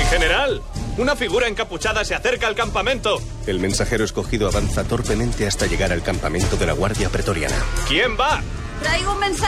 General, una figura encapuchada se acerca al campamento. El mensajero escogido avanza torpemente hasta llegar al campamento de la Guardia Pretoriana. ¿Quién va? Traigo un mensaje.